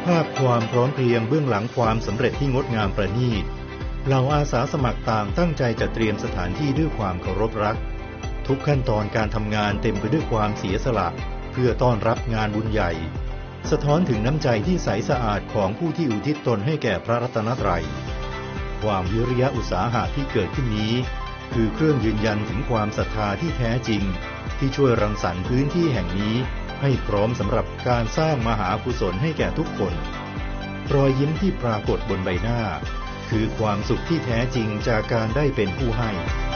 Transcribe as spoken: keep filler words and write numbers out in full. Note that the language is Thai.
าพความพร้อมเพรียงเบื้องหลังความสำเร็จที่งดงามประณีตเหล่าอาสาสมัครต่างตั้งใจจัดเตรียมสถานที่ด้วยความเคารพรักทุกขั้นตอนการทำงานเต็มไปด้วยความเสียสละเพื่อต้อนรับงานบุญใหญ่สะท้อนถึงน้ำใจที่ใสสะอาดของผู้ที่อุทิศตนให้แก่พระรัตนตรัยความวิริยะอุตสาหะที่เกิดขึ้นนี้คือเครื่องยืนยันถึงความศรัทธาที่แท้จริงที่ช่วยรังสรรค์พื้นที่แห่งนี้ให้พร้อมสำหรับการสร้างมหากุศลให้แก่ทุกคนรอยยิ้มที่ปรากฏบนใบหน้าคือความสุขที่แท้จริงจากการได้เป็นผู้ให้